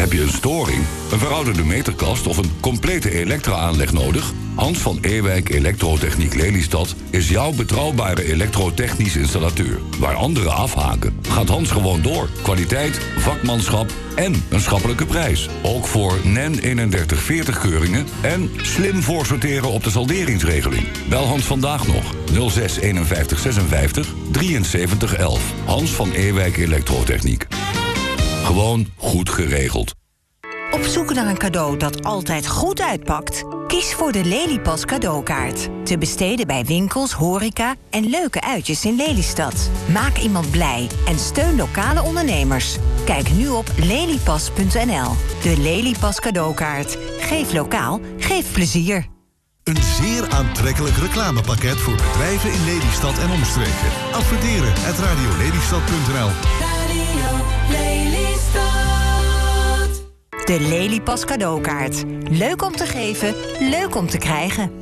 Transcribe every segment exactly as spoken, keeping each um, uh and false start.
Heb je een storing, een verouderde meterkast of een complete elektra-aanleg nodig? Hans van Ewijk Elektrotechniek Lelystad is jouw betrouwbare elektrotechnisch installateur. Waar anderen afhaken, gaat Hans gewoon door. Kwaliteit, vakmanschap en een schappelijke prijs. Ook voor N E N eenendertig veertig keuringen en slim voorsorteren op de salderingsregeling. Bel Hans vandaag nog nul zes eenenvijftig zesenvijftig drieënzeventig elf. Hans van Ewijk Elektrotechniek. Gewoon goed geregeld. Op zoek naar een cadeau dat altijd goed uitpakt? Kies voor de Lelypas cadeaukaart. Te besteden bij winkels, horeca en leuke uitjes in Lelystad. Maak iemand blij en steun lokale ondernemers. Kijk nu op lelypas punt n l. De Lelypas cadeaukaart. Geef lokaal, geef plezier. Een zeer aantrekkelijk reclamepakket voor bedrijven in Lelystad en omstreken. Adverteren at radiolelystad punt n l. Radio Lelystad. De Lelypas cadeaukaart. Leuk om te geven, leuk om te krijgen.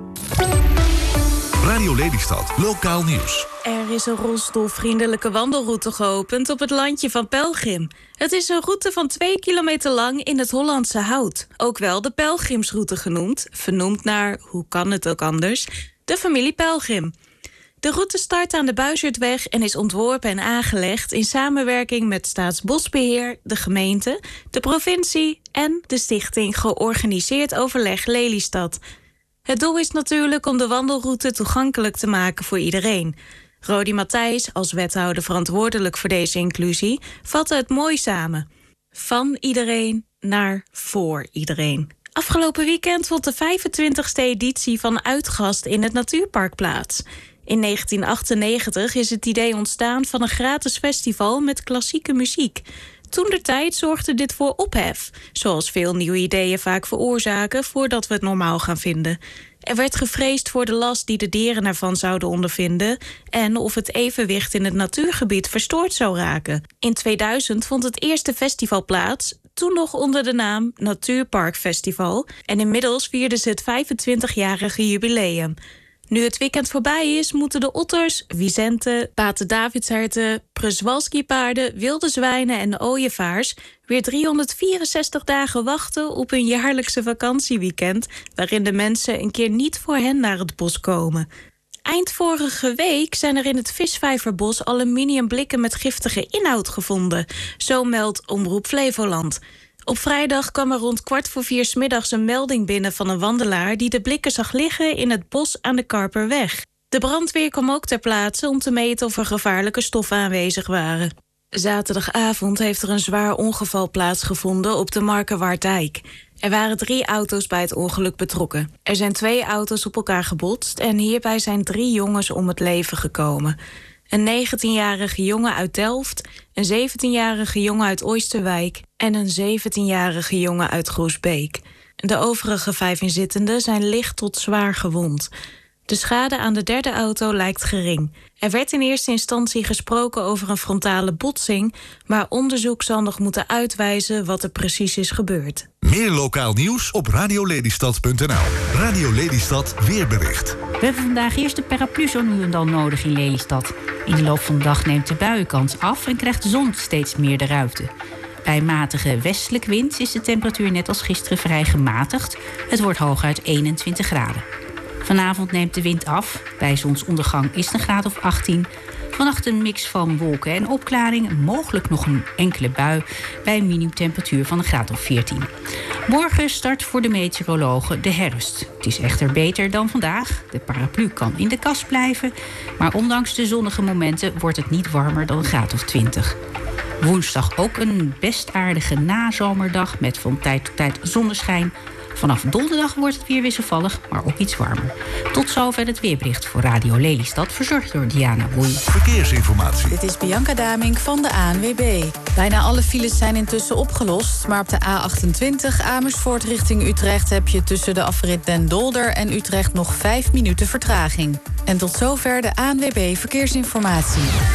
Radio Lelystad, lokaal nieuws. Er is een rolstoelvriendelijke wandelroute geopend op het landje van Pelgrim. Het is een route van twee kilometer lang in het Hollandse Hout. Ook wel de Pelgrimsroute genoemd, vernoemd naar, hoe kan het ook anders, de familie Pelgrim. De route start aan de Buizertweg en is ontworpen en aangelegd in samenwerking met Staatsbosbeheer, de gemeente, de provincie en de stichting Georganiseerd Overleg Lelystad. Het doel is natuurlijk om de wandelroute toegankelijk te maken voor iedereen. Rodi Matthijs, als wethouder verantwoordelijk voor deze inclusie, vatte het mooi samen. Van iedereen naar voor iedereen. Afgelopen weekend vond de vijfentwintigste editie van Uitgast in het Natuurpark plaats. In negentien achtennegentig is het idee ontstaan van een gratis festival met klassieke muziek. Toentertijd zorgde dit voor ophef, zoals veel nieuwe ideeën vaak veroorzaken voordat we het normaal gaan vinden. Er werd gevreesd voor de last die de dieren ervan zouden ondervinden en of het evenwicht in het natuurgebied verstoord zou raken. In tweeduizend vond het eerste festival plaats, toen nog onder de naam Natuurparkfestival, en inmiddels vierden ze het vijfentwintigjarige jubileum. Nu het weekend voorbij is, moeten de otters, wisenten, paterdavidsherten, przewalskipaarden, wilde zwijnen en ooievaars weer driehonderdvierenzestig dagen wachten op hun jaarlijkse vakantieweekend, waarin de mensen een keer niet voor hen naar het bos komen. Eind vorige week zijn er in het Visvijverbos aluminiumblikken met giftige inhoud gevonden, zo meldt Omroep Flevoland. Op vrijdag kwam er rond kwart voor vier 's middags een melding binnen van een wandelaar die de blikken zag liggen in het bos aan de Karperweg. De brandweer kwam ook ter plaatse om te meten of er gevaarlijke stoffen aanwezig waren. Zaterdagavond heeft er een zwaar ongeval plaatsgevonden op de Markenwaarddijk. Er waren drie auto's bij het ongeluk betrokken. Er zijn twee auto's op elkaar gebotst en hierbij zijn drie jongens om het leven gekomen. Een negentienjarige jongen uit Delft, een zeventienjarige jongen uit Oosterwijk en een zeventienjarige jongen uit Groesbeek. De overige vijf inzittenden zijn licht tot zwaar gewond. De schade aan de derde auto lijkt gering. Er werd in eerste instantie gesproken over een frontale botsing, maar onderzoek zal nog moeten uitwijzen wat er precies is gebeurd. Meer lokaal nieuws op radiolelystad punt n l. Radio Lelystad weerbericht. We hebben vandaag eerst de paraplu zo nu en dan nodig in Lelystad. In de loop van de dag neemt de buienkans af en krijgt de zon steeds meer de ruimte. Bij matige westelijke wind is de temperatuur net als gisteren vrij gematigd. Het wordt hooguit eenentwintig graden. Vanavond neemt de wind af. Bij zonsondergang is het een graad of achttien. Vannacht een mix van wolken en opklaring. Mogelijk nog een enkele bui bij een minimumtemperatuur van een graad of veertien. Morgen start voor de meteorologen de herfst. Het is echter beter dan vandaag. De paraplu kan in de kast blijven. Maar ondanks de zonnige momenten wordt het niet warmer dan een graad of twintig. Woensdag ook een best aardige nazomerdag met van tijd tot tijd zonneschijn. Vanaf donderdag wordt het weer wisselvallig, maar ook iets warmer. Tot zover het weerbericht voor Radio Lelystad, verzorgd door Diana Woei. Verkeersinformatie. Dit is Bianca Damink van de A N W B. Bijna alle files zijn intussen opgelost, maar op de A achtentwintig Amersfoort richting Utrecht heb je tussen de afrit Den Dolder en Utrecht nog vijf minuten vertraging. En tot zover de A N W B Verkeersinformatie.